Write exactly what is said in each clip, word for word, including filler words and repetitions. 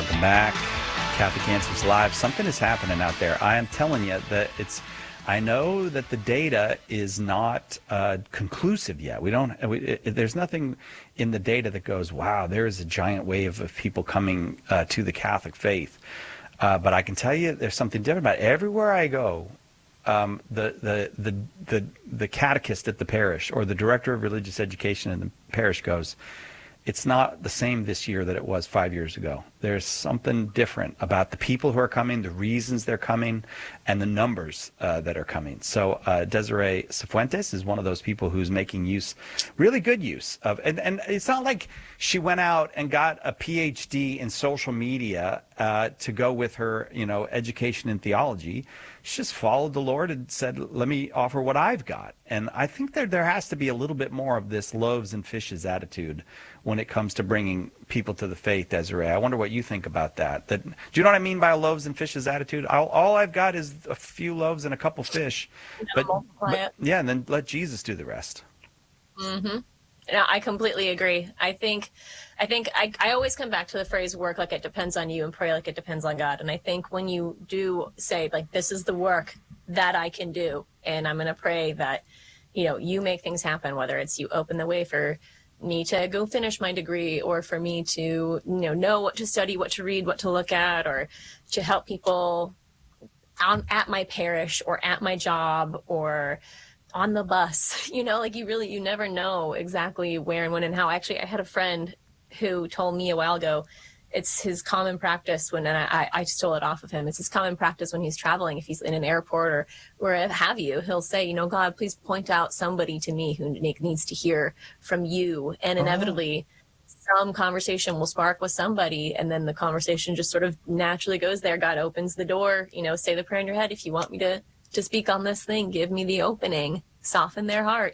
Welcome back. Catholic Answers Live. Something is happening out there. I am telling you that it's, I know that the data is not uh, conclusive yet. We don't, we, it, there's nothing in the data that goes, wow, there is a giant wave of people coming uh, to the Catholic faith. Uh, but I can tell you there's something different about it. Everywhere I go, um, the, the, the, the, the catechist at the parish or the director of religious education in the parish goes, it's not the same this year that it was five years ago. There's something different about the people who are coming, the reasons they're coming, and the numbers uh, that are coming. So uh, Desiree Cifuentes is one of those people who's making use, really good use of, and, and it's not like she went out and got a P H D in social media uh, to go with her, you know, education in theology. She just followed the Lord and said, let me offer what I've got. And I think there there has to be a little bit more of this loaves and fishes attitude when it comes to bringing people to the faith, Desiree. I wonder what you think about that. That do you know what I mean by a loaves and fishes attitude? I'll, all I've got is a few loaves and a couple fish. But, but yeah, and then let Jesus do the rest. Mm-hmm. No, I completely agree. I think, I think I, I always come back to the phrase work like it depends on you and pray like it depends on God. And I think when you do say, like, this is the work that I can do, and I'm going to pray that, you know, you make things happen, whether it's you open the way for me to go finish my degree, or for me to, you know, know what to study, what to read, what to look at, or to help people on, at my parish or at my job or on the bus, you know, like you really, you never know exactly where and when and how. Actually, I had a friend who told me a while ago, it's his common practice when, and I, I stole it off of him, it's his common practice when he's traveling, if he's in an airport or wherever have you, he'll say, you know, God, please point out somebody to me who needs to hear from you. And inevitably, oh. some conversation will spark with somebody, and then the conversation just sort of naturally goes there. God opens the door, you know, say the prayer in your head. If you want me to to speak on this thing, give me the opening, soften their heart,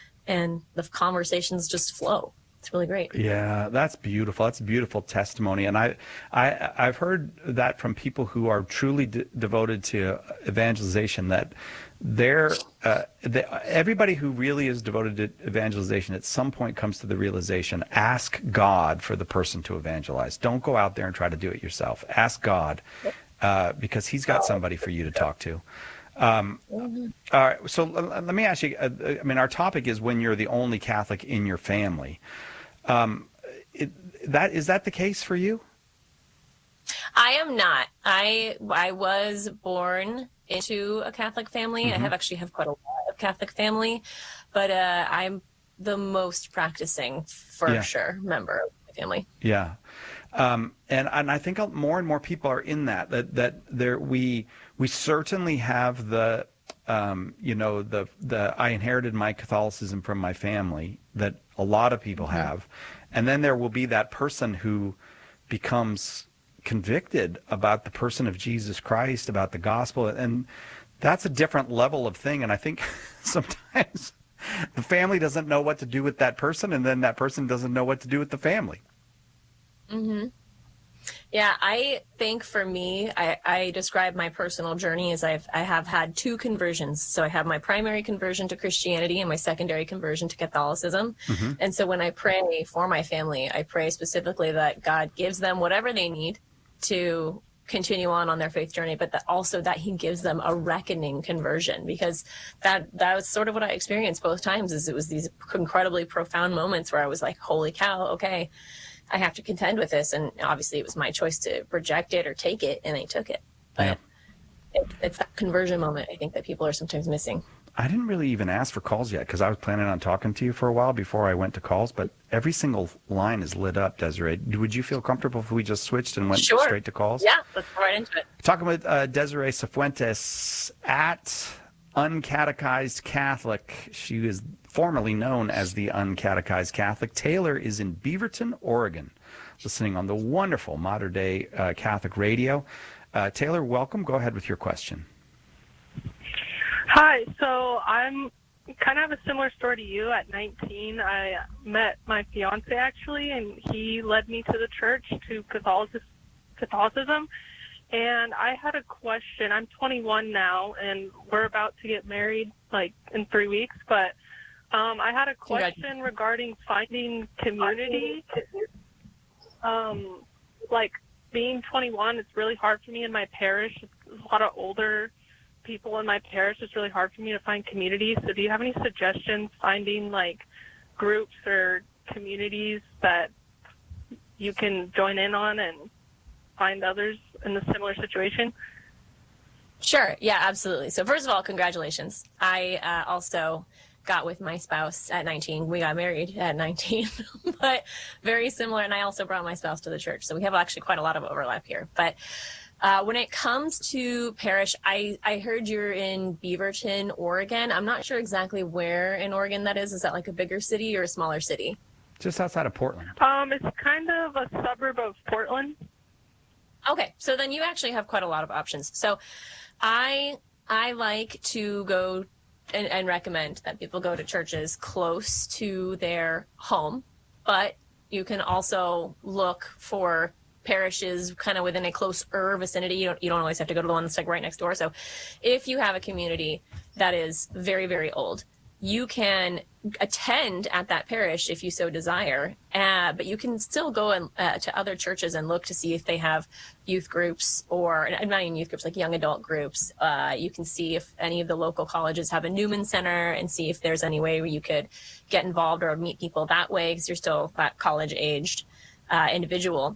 and the conversations just flow. It's really great. Yeah, that's beautiful. That's a beautiful testimony. And I, I, I've heard that from people who are truly de- devoted to evangelization, that they're, uh, they, everybody who really is devoted to evangelization at some point comes to the realization, ask God for the person to evangelize. Don't go out there and try to do it yourself. Ask God, uh, because he's got somebody for you to talk to. Um, all right, so let me ask you, uh, I mean, our topic is when you're the only Catholic in your family. Um, it, that, is that the case for you? I am not. I, I was born into a Catholic family. Mm-hmm. I have actually have quite a lot of Catholic family, but uh, I'm the most practicing, for yeah. sure, member of my family. Yeah. Um, and, and I think more and more people are in that, that, that there, we, we certainly have the, um, you know, the, the, I inherited my Catholicism from my family that a lot of people mm-hmm. have. And then there will be that person who becomes convicted about the person of Jesus Christ, about the gospel. And that's a different level of thing. And I think sometimes the family doesn't know what to do with that person, and then that person doesn't know what to do with the family. Mm-hmm. Yeah, I think for me, I, I describe my personal journey as I've, I have had two conversions. So I have my primary conversion to Christianity and my secondary conversion to Catholicism. Mm-hmm. And so when I pray for my family, I pray specifically that God gives them whatever they need to continue on on their faith journey, but that also that he gives them a reckoning conversion, because that that was sort of what I experienced both times. Is it was these incredibly profound moments where I was like, holy cow, okay, I have to contend with this. And obviously it was my choice to reject it or take it, and I took it. But yeah. it, it's that conversion moment, I think, that people are sometimes missing. I didn't really even ask for calls yet because I was planning on talking to you for a while before I went to calls, but every single line is lit up, Desiree. Would you feel comfortable if we just switched and went sure. straight to calls? Yeah, let's go right into it. Talking with uh, Desiree Cifuentes at Uncatechized Catholic. She is formerly known as the Uncatechized Catholic. Taylor is in Beaverton, Oregon, listening on the wonderful Modern Day uh, Catholic Radio. Uh, Taylor, welcome. Go ahead with your question. Hi, so I'm kind of have a similar story to you. At nineteen, I met my fiance, actually, and he led me to the church, to Catholicism. And I had a question. I'm twenty-one now, and we're about to get married, like, in three weeks. But um, I had a question regarding finding community. Um, like, being twenty-one, it's really hard for me in my parish. There's a lot of older people in my parish. It's really hard for me to find community. So do you have any suggestions finding like groups or communities that you can join in on and find others in a similar situation? Sure. Yeah, absolutely. So first of all, congratulations. I uh, also got with my spouse at nineteen. We got married at nineteen, but very similar. And I also brought my spouse to the church. So we have actually quite a lot of overlap here. But uh, when it comes to parish, I, I heard you're in Beaverton, Oregon. I'm not sure exactly where in Oregon that is. Is that like a bigger city or a smaller city? Just outside of Portland. Um, it's kind of a suburb of Portland. Okay, so then you actually have quite a lot of options. So I I like to go and, and recommend that people go to churches close to their home, but you can also look for parishes kind of within a closer vicinity. You don't, you don't always have to go to the one that's like right next door. So if you have a community that is very, very old, you can attend at that parish if you so desire, uh, but you can still go and, uh, to other churches and look to see if they have youth groups or, not even youth groups, like young adult groups. Uh, you can see if any of the local colleges have a Newman Center and see if there's any way where you could get involved or meet people that way because you're still that college-aged uh, individual.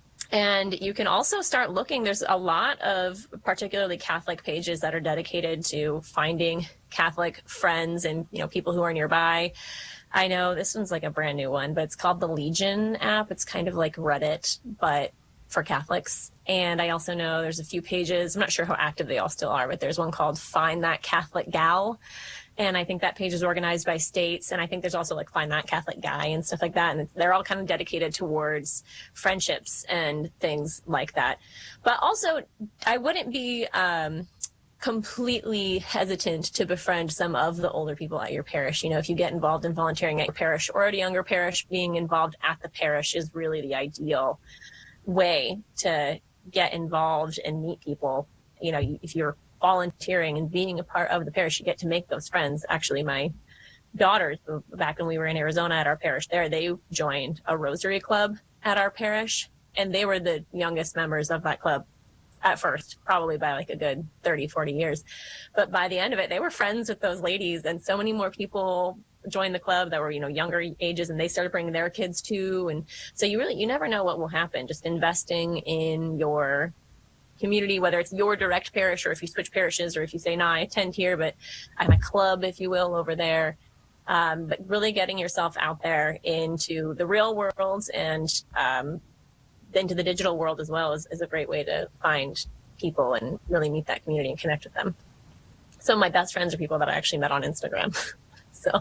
And you can also start looking. There's a lot of particularly Catholic pages that are dedicated to finding Catholic friends and, you know, people who are nearby. I know this one's like a brand new one, but it's called the Legion app. It's kind of like Reddit, but for Catholics. And I also know there's a few pages. I'm not sure how active they all still are, but there's one called Find That Catholic Gal. And I think that page is organized by states. And I think there's also like Find That Catholic Guy and stuff like that. And they're all kind of dedicated towards friendships and things like that. But also, I wouldn't be um, completely hesitant to befriend some of the older people at your parish. You know, if you get involved in volunteering at your parish or at a younger parish, being involved at the parish is really the ideal way to get involved and meet people. You know, if you're volunteering and being a part of the parish, you get to make those friends. Actually, my daughters, back when we were in Arizona at our parish there, they joined a Rosary Club at our parish, and they were the youngest members of that club at first, probably by like a good thirty, forty years. But by the end of it, they were friends with those ladies, and so many more people joined the club that were, you know, younger ages, and they started bringing their kids too. And so you really, you never know what will happen. Just investing in your community, whether it's your direct parish or if you switch parishes or if you say, no, I attend here, but I'm a club, if you will, over there. Um, but really getting yourself out there into the real world and um, into the digital world as well is, is a great way to find people and really meet that community and connect with them. Some of my best friends are people that I actually met on Instagram. So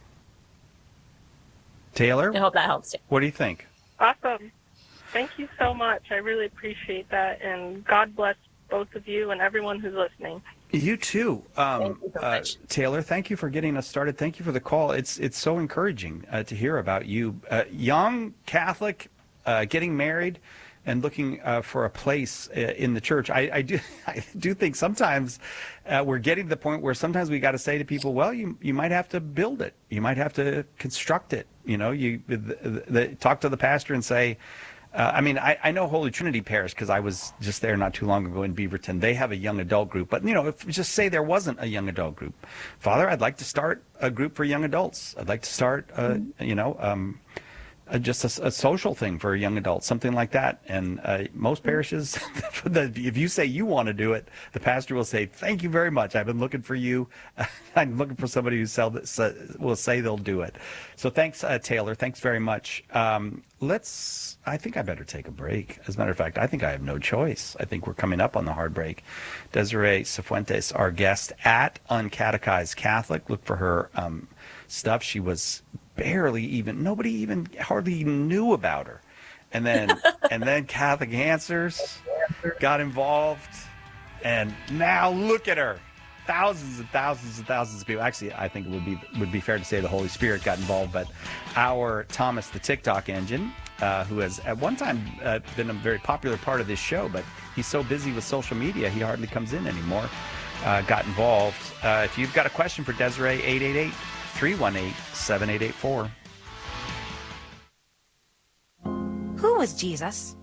Taylor, I hope that helps too. What do you think? Awesome. Thank you so much. I really appreciate that. And God bless both of you and everyone who's listening. You too. Um, thank you so uh, much. Taylor, thank you for getting us started. Thank you for the call. It's it's so encouraging uh, to hear about you. Uh, young Catholic, uh, getting married and looking uh, for a place uh, in the church. I, I do I do think sometimes uh, we're getting to the point where sometimes we got to say to people, well, you you might have to build it. You might have to construct it. You know, you the, the, the, talk to the pastor and say, Uh, I mean, I, I know Holy Trinity Parish because I was just there not too long ago in Beaverton. They have a young adult group. But, you know, if just say there wasn't a young adult group. Father, I'd like to start a group for young adults. I'd like to start, uh, mm-hmm. you know, um, uh, just a, a social thing for young adults, something like that. And uh, most parishes, if you say you want to do it, the pastor will say, thank you very much. I've been looking for you. I'm looking for somebody who sell this, uh, will say they'll do it. So thanks, uh, Taylor. Thanks very much. Um, let's, I think I better take a break. As a matter of fact, I think I have no choice. I think we're coming up on the hard break. Desiree Cifuentes, our guest at Uncatechized Catholic. Look for her um, stuff. She was barely even, nobody even hardly knew about her. And then, and then Catholic Answers got involved. And now look at her. Thousands and thousands and thousands of people. Actually, I think it would be would be fair to say the Holy Spirit got involved, but our Thomas the TikTok engine, uh, who has at one time uh, been a very popular part of this show, but he's so busy with social media, he hardly comes in anymore, uh, got involved. Uh, if you've got a question for Desiree, eight eight eight, three one eight, seven eight eight four. Who was Jesus?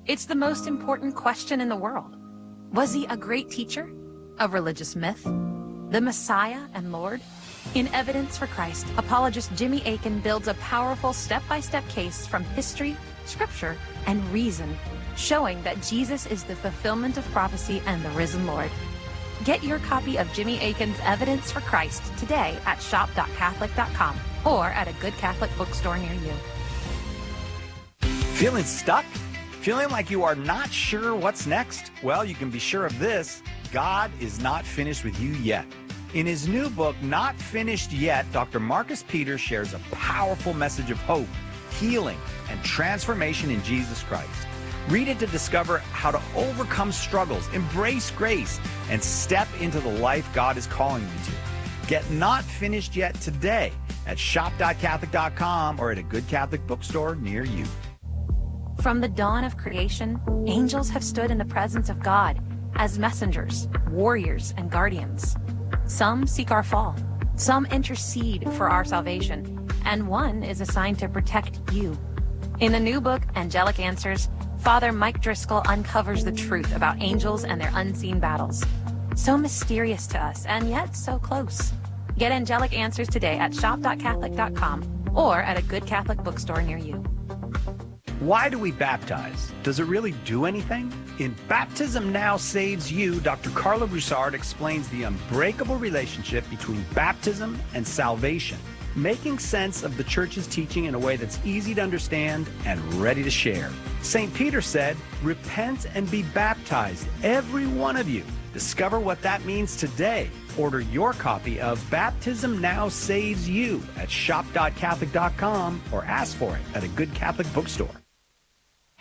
It's the most important question in the world. Was he a great teacher? A religious myth? The Messiah and Lord? In Evidence for Christ, apologist Jimmy Akin builds a powerful step-by-step case from history, scripture, and reason, showing that Jesus is the fulfillment of prophecy and the risen Lord. Get your copy of Jimmy Akin's Evidence for Christ today at shop dot catholic dot com or at a good Catholic bookstore near you. Feeling stuck? Feeling like you are not sure what's next? Well, you can be sure of this. God is not finished with you yet. In his new book, Not Finished Yet, Doctor Marcus Peters shares a powerful message of hope, healing, and transformation in Jesus Christ. Read it to discover how to overcome struggles, embrace grace, and step into the life God is calling you to. Get Not Finished Yet today at shop dot catholic dot com or at a good Catholic bookstore near you. From the dawn of creation, angels have stood in the presence of God as messengers, warriors, and guardians. Some seek our fall, some intercede for our salvation, and one is assigned to protect you. In the new book, Angelic Answers, Father Mike Driscoll uncovers the truth about angels and their unseen battles. So mysterious to us, and yet so close. Get Angelic Answers today at shop dot catholic dot com or at a good Catholic bookstore near you. Why do we baptize? Does it really do anything? In Baptism Now Saves You, Doctor Carla Broussard explains the unbreakable relationship between baptism and salvation, making sense of the Church's teaching in a way that's easy to understand and ready to share. Saint Peter said, "Repent and be baptized, every one of you." Discover what that means today. Order your copy of Baptism Now Saves You at shop dot catholic dot com or ask for it at a good Catholic bookstore.